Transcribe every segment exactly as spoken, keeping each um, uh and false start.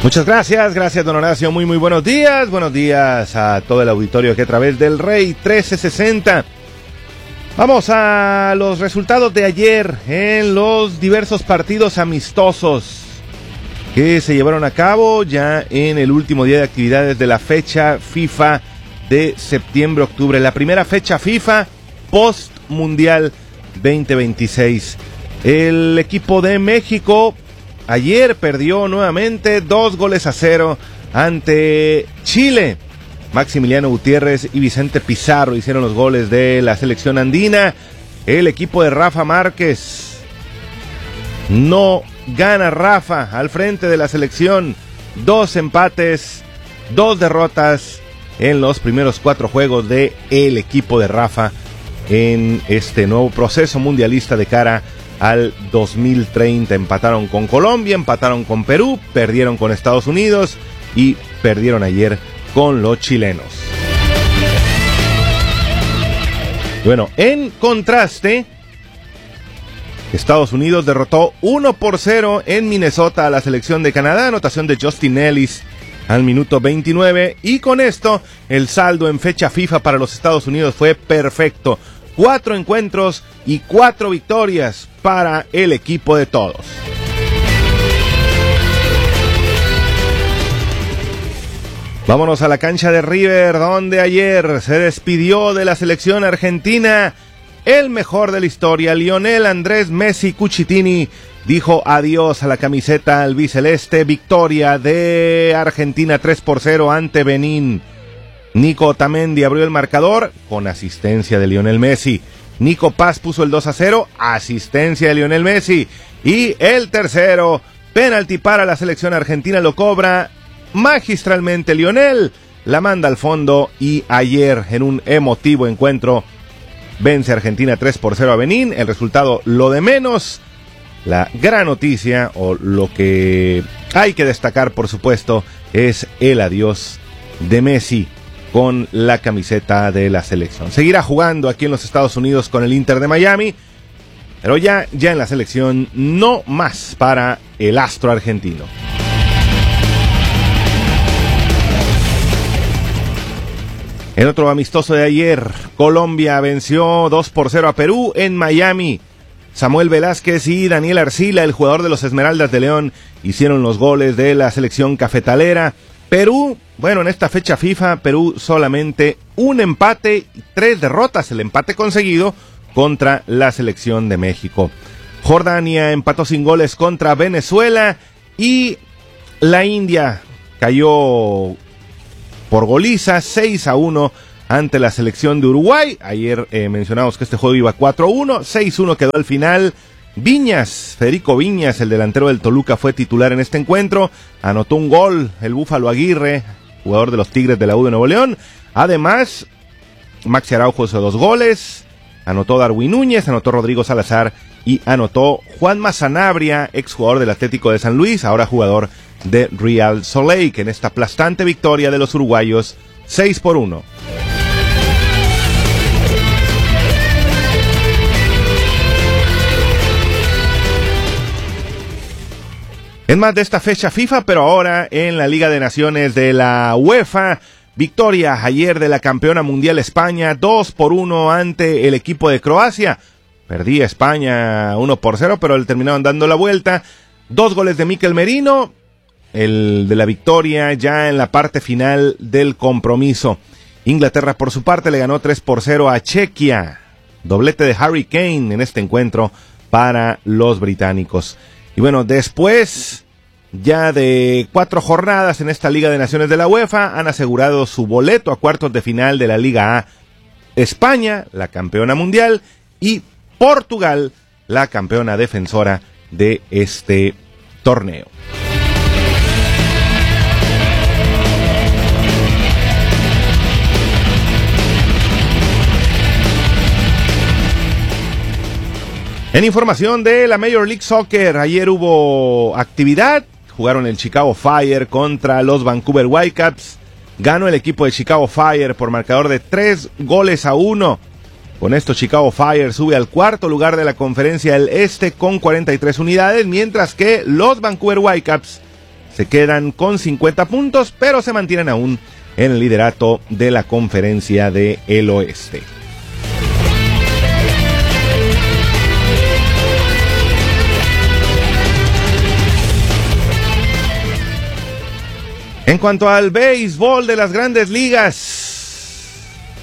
Muchas gracias, gracias don Horacio, muy muy buenos días, buenos días a todo el auditorio que a través del Rey trece sesenta. Vamos a los resultados de ayer en los diversos partidos amistosos que se llevaron a cabo ya en el último día de actividades de la fecha FIFA de septiembre-octubre, la primera fecha FIFA post-mundial veinte veintiséis. El equipo de México ayer perdió nuevamente dos goles a cero ante Chile. Maximiliano Gutiérrez y Vicente Pizarro hicieron los goles de la selección andina. El equipo de Rafa Márquez no gana Rafa al frente de la selección. Dos empates, dos derrotas en los primeros cuatro juegos de el equipo de Rafa en este nuevo proceso mundialista de cara al dos mil treinta. Empataron con Colombia, empataron con Perú, perdieron con Estados Unidos y perdieron ayer con los chilenos. Bueno, en contraste, Estados Unidos derrotó uno por cero en Minnesota a la selección de Canadá, anotación de Justin Ellis al minuto veintinueve, y con esto el saldo en fecha FIFA para los Estados Unidos fue perfecto. Cuatro encuentros y cuatro victorias para el equipo de todos. Vámonos a la cancha de River, donde ayer se despidió de la selección argentina el mejor de la historia, Lionel Andrés Messi Cucitini. Dijo adiós a la camiseta albiceleste. Victoria de Argentina tres por cero ante Benín. Nico Otamendi abrió el marcador con asistencia de Lionel Messi. Nico Paz puso el dos a cero, asistencia de Lionel Messi. Y el tercero, penalti para la selección argentina, lo cobra magistralmente Lionel, la manda al fondo, y ayer en un emotivo encuentro vence Argentina tres por cero a Benín. El resultado lo de menos. La gran noticia, o lo que hay que destacar por supuesto, es el adiós de Messi con la camiseta de la selección. Seguirá jugando aquí en los Estados Unidos con el Inter de Miami, pero ya, ya en la selección no más para el astro argentino. En otro amistoso de ayer, Colombia venció dos por cero a Perú en Miami. Samuel Velázquez y Daniel Arcila, el jugador de los Esmeraldas de León, hicieron los goles de la selección cafetalera. Perú, bueno, en esta fecha FIFA, Perú solamente un empate y tres derrotas, el empate conseguido contra la selección de México. Jordania empató sin goles contra Venezuela y la India cayó por goliza seis a uno ante la selección de Uruguay. Ayer eh, mencionamos que este juego iba cuatro a uno, seis a uno quedó al final. Viñas, Federico Viñas, el delantero del Toluca, fue titular en este encuentro. Anotó un gol el Búfalo Aguirre, jugador de los Tigres de la U de Nuevo León. Además, Maxi Araujo hizo dos goles. Anotó Darwin Núñez, anotó Rodrigo Salazar y anotó Juanma Sanabria, exjugador del Atlético de San Luis, ahora jugador de Real Salt Lake, en esta aplastante victoria de los uruguayos seis por uno. En más de esta fecha FIFA, pero ahora en la Liga de Naciones de la UEFA, victoria ayer de la campeona mundial España, dos por uno ante el equipo de Croacia. Perdía España uno por cero, pero le terminaron dando la vuelta. Dos goles de Mikel Merino, el de la victoria ya en la parte final del compromiso. Inglaterra, por su parte, le ganó tres por cero a Chequia. Doblete de Harry Kane en este encuentro para los británicos. Y bueno, después ya de cuatro jornadas en esta Liga de Naciones de la UEFA, han asegurado su boleto a cuartos de final de la Liga A España, la campeona mundial, y Portugal, la campeona defensora de este torneo. En información de la Major League Soccer, ayer hubo actividad, jugaron el Chicago Fire contra los Vancouver Whitecaps, ganó el equipo de Chicago Fire por marcador de tres goles a uno. Con esto Chicago Fire sube al cuarto lugar de la Conferencia del Este con cuarenta y tres unidades, mientras que los Vancouver Whitecaps se Se quedan con cincuenta puntos, pero se mantienen aún en el liderato de la conferencia del oeste. En cuanto al béisbol de las grandes ligas,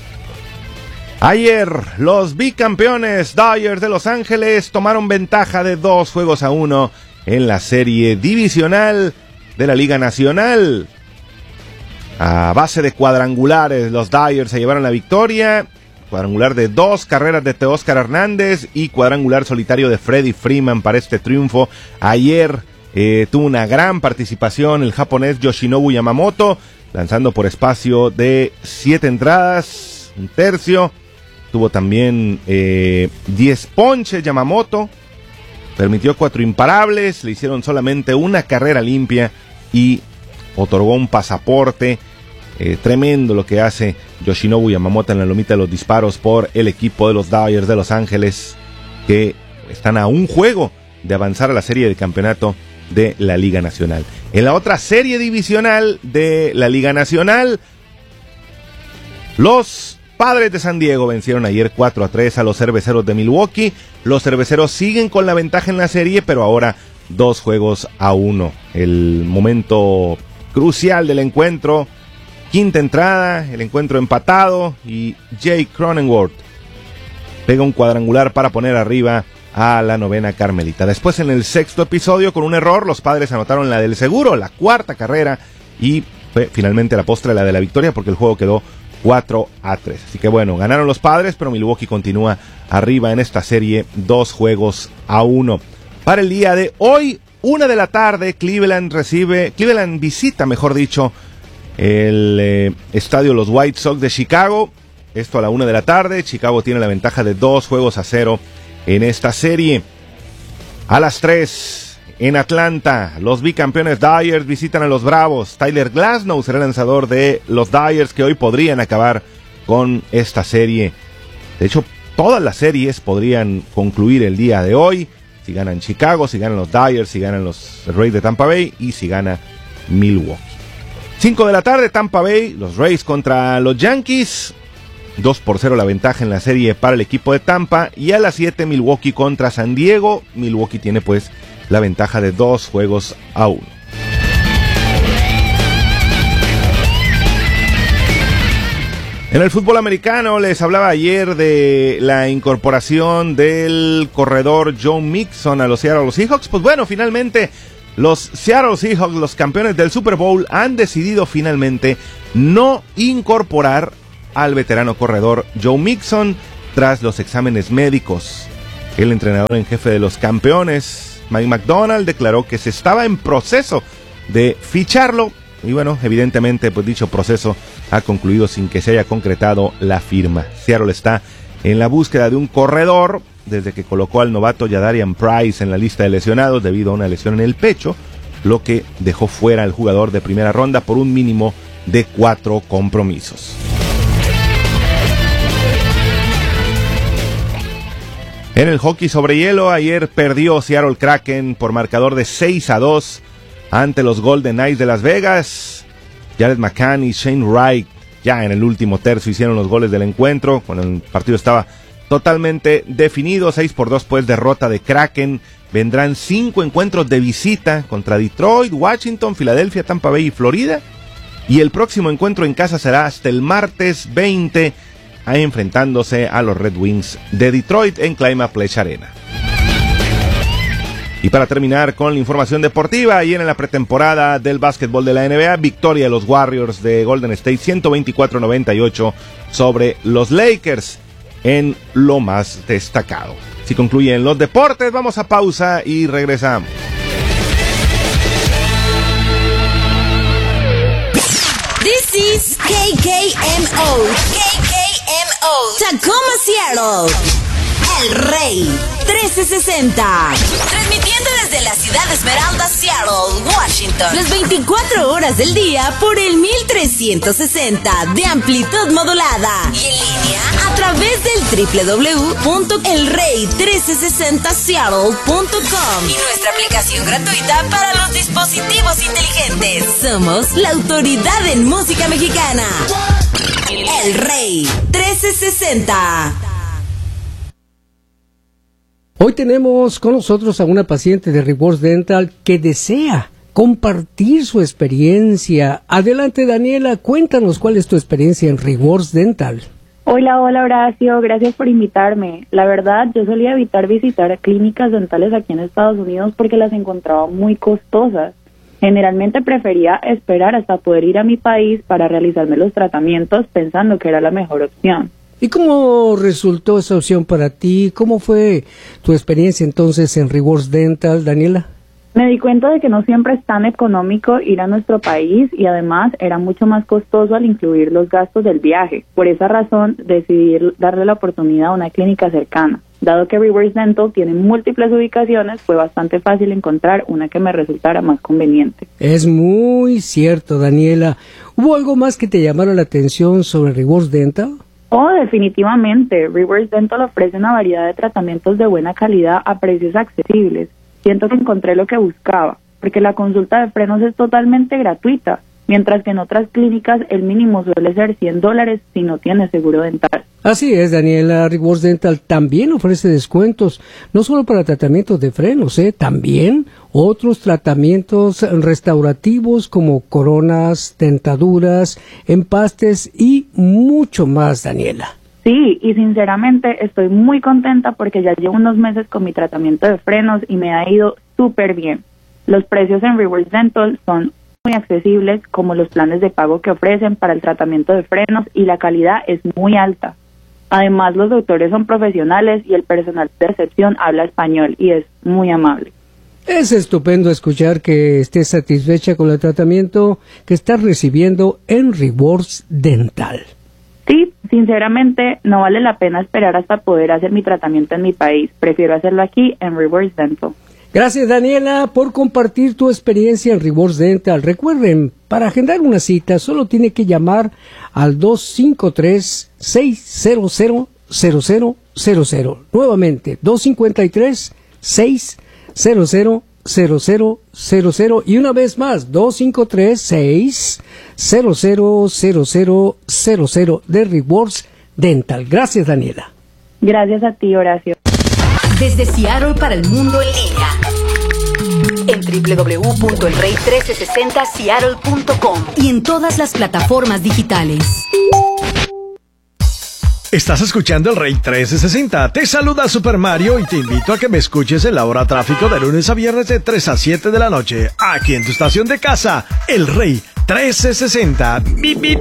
ayer los bicampeones Dodgers de Los Ángeles tomaron ventaja de dos juegos a uno en la serie divisional de la Liga Nacional. A base de cuadrangulares, los Dodgers se llevaron la victoria. Cuadrangular de dos carreras de Teóscar Hernández y cuadrangular solitario de Freddie Freeman para este triunfo. Ayer Eh, tuvo una gran participación el japonés Yoshinobu Yamamoto, lanzando por espacio de siete entradas, un tercio. Tuvo también eh, diez ponches Yamamoto, permitió cuatro imparables, le hicieron solamente una carrera limpia y otorgó un pasaporte. Eh, tremendo lo que hace Yoshinobu Yamamoto en la lomita de los disparos por el equipo de los Dodgers de Los Ángeles, que están a un juego de avanzar a la serie de campeonato de la Liga Nacional. En la otra serie divisional de la Liga Nacional, los Padres de San Diego vencieron ayer cuatro a tres a los Cerveceros de Milwaukee. Los Cerveceros siguen con la ventaja en la serie, pero ahora dos juegos a uno. El momento crucial del encuentro, quinta entrada, el encuentro empatado y Jay Cronenworth pega un cuadrangular para poner arriba a la novena Carmelita. Después, en el sexto episodio, con un error, los Padres anotaron la del seguro, la cuarta carrera, y fue finalmente la postre la de la victoria, porque el juego quedó cuatro a tres. Así que bueno, ganaron los Padres, pero Milwaukee continúa arriba en esta serie, dos juegos a uno. Para el día de hoy, una de la tarde, Cleveland recibe, Cleveland visita, mejor dicho, el eh, estadio Los White Sox de Chicago. Esto a la una de la tarde. Chicago tiene la ventaja de dos juegos a cero en esta serie. A las tres, en Atlanta, los bicampeones Dodgers visitan a los Bravos. Tyler Glasnow será el lanzador de los Dodgers, que hoy podrían acabar con esta serie. De hecho, todas las series podrían concluir el día de hoy, si ganan Chicago, si ganan los Dodgers, si ganan los Rays de Tampa Bay y si gana Milwaukee. cinco de la tarde, Tampa Bay, los Rays contra los Yankees. dos por cero la ventaja en la serie para el equipo de Tampa. Y a las siete, Milwaukee contra San Diego. Milwaukee tiene pues la ventaja de dos juegos a uno. En el fútbol americano les hablaba ayer de la incorporación del corredor Joe Mixon a los Seattle Seahawks. Pues bueno, finalmente los Seattle Seahawks, los campeones del Super Bowl, han decidido finalmente no incorporar al veterano corredor Joe Mixon tras los exámenes médicos. El entrenador en jefe de los campeones, Mike Macdonald, declaró que se estaba en proceso de ficharlo y bueno, evidentemente pues dicho proceso ha concluido sin que se haya concretado la firma. Seattle está en la búsqueda de un corredor desde que colocó al novato Jadarian Price en la lista de lesionados debido a una lesión en el pecho, lo que dejó fuera al jugador de primera ronda por un mínimo de cuatro compromisos. En el hockey sobre hielo, ayer perdió Seattle Kraken por marcador de seis a dos ante los Golden Knights de Las Vegas. Jared McCann y Shane Wright ya en el último tercio hicieron los goles del encuentro, cuando el partido estaba totalmente definido. seis por dos pues derrota de Kraken. Vendrán cinco encuentros de visita contra Detroit, Washington, Filadelfia, Tampa Bay y Florida. Y el próximo encuentro en casa será hasta el martes veinte, enfrentándose a los Red Wings de Detroit en Clima Pledge Arena. Y para terminar con la información deportiva, ayer en la pretemporada del básquetbol de la N B A, victoria de los Warriors de Golden State ciento veinticuatro a noventa y ocho sobre los Lakers en lo más destacado. Si concluyen los deportes, vamos a pausa y regresamos. This is K K M O. K K M O. Tacoma, Seattle. El Rey trece sesenta. Transmitiendo desde la ciudad de Esmeralda, Seattle, Washington. Las veinticuatro horas del día por el mil trescientos sesenta de amplitud modulada. Y en línea a través del doble u doble u doble u punto el rey trece sesenta seattle punto com. Y nuestra aplicación gratuita para los dispositivos inteligentes. somos la autoridad en música mexicana. El Rey trece sesenta. Hoy tenemos con nosotros a una paciente de Rewards Dental que desea compartir su experiencia. Adelante, Daniela, cuéntanos cuál es tu experiencia en Rewards Dental. Hola, hola Horacio, gracias por invitarme. La verdad, yo solía evitar visitar clínicas dentales aquí en Estados Unidos porque las encontraba muy costosas. Generalmente prefería esperar hasta poder ir a mi país para realizarme los tratamientos pensando que era la mejor opción. ¿Y cómo resultó esa opción para ti? ¿Cómo fue tu experiencia entonces en Rewards Dental, Daniela? Me di cuenta de que no siempre es tan económico ir a nuestro país y además era mucho más costoso al incluir los gastos del viaje. Por esa razón decidí darle la oportunidad a una clínica cercana. Dado que Rewards Dental tiene múltiples ubicaciones, fue bastante fácil encontrar una que me resultara más conveniente. Es muy cierto, Daniela. ¿Hubo algo más que te llamara la atención sobre Rewards Dental? Oh, definitivamente. Rewards Dental ofrece una variedad de tratamientos de buena calidad a precios accesibles. Siento que encontré lo que buscaba, porque la consulta de frenos es totalmente gratuita, mientras que en otras clínicas el mínimo suele ser cien dólares si no tienes seguro dental. Así es, Daniela. Rewards Dental también ofrece descuentos, no solo para tratamientos de frenos, ¿eh? También otros tratamientos restaurativos como coronas, dentaduras, empastes y mucho más, Daniela. Sí, y sinceramente estoy muy contenta porque ya llevo unos meses con mi tratamiento de frenos y me ha ido súper bien. Los precios en Rewards Dental son muy accesibles, como los planes de pago que ofrecen para el tratamiento de frenos, y la calidad es muy alta. Además, los doctores son profesionales y el personal de recepción habla español y es muy amable. Es estupendo escuchar que estés satisfecha con el tratamiento que estás recibiendo en Rewards Dental. Sí, sinceramente no vale la pena esperar hasta poder hacer mi tratamiento en mi país. Prefiero hacerlo aquí en Rewards Dental. Gracias, Daniela, por compartir tu experiencia en Rewards Dental. Recuerden, para agendar una cita solo tiene que llamar al dos cinco tres, seis cero cero, cero cero cero cero. Nuevamente, dos cinco tres, seis cero cero, cero cero cero cero. Y una vez más, dos cinco tres, seis cero cero, cero cero cero cero de Rewards Dental. Gracias, Daniela. Gracias a ti, Horacio. Desde Seattle para el mundo en línea, en doble u doble u doble u punto el rey trece sesenta seattle punto com y en todas las plataformas digitales. Estás escuchando El Rey trece sesenta. Te saluda Super Mario y te invito a que me escuches en la hora tráfico de lunes a viernes de tres a siete de la noche, aquí en tu estación de casa, El Rey trece sesenta. Bip, bip.